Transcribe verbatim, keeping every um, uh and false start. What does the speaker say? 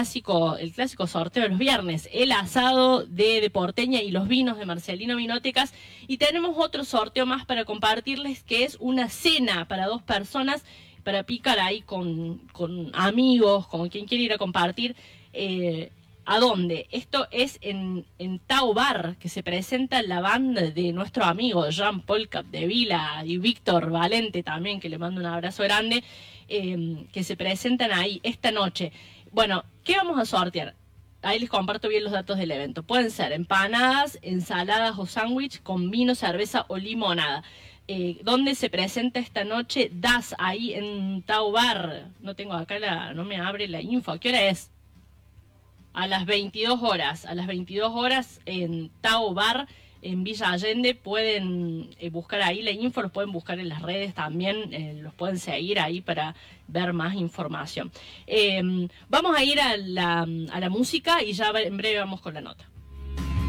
clásico, el clásico sorteo de los viernes, el asado de, de Porteña y los vinos de Marcelino Vinotecas. Y tenemos otro sorteo más para compartirles, que es una cena para dos personas, para picar ahí con, con amigos, con quien quiere ir a compartir. Eh, ¿A dónde? Esto es en, en Tao Bar, que se presenta la banda de nuestro amigo Jean-Paul Capdevila y Víctor Valente también, que le mando un abrazo grande, eh, que se presentan ahí esta noche. Bueno, ¿qué vamos a sortear? Ahí les comparto bien los datos del evento. Pueden ser empanadas, ensaladas o sándwich con vino, cerveza o limonada. Eh, ¿Dónde se presenta esta noche? Das, ahí en Tao Bar. No tengo acá la, no me abre la info. ¿A qué hora es? A las veintidós horas. A las veintidós horas en Tao Bar, en Villa Allende. Pueden eh, buscar ahí la info, los pueden buscar en las redes también, eh, los pueden seguir ahí para ver más información. Eh, vamos a ir a la, a la música y ya en breve vamos con la nota.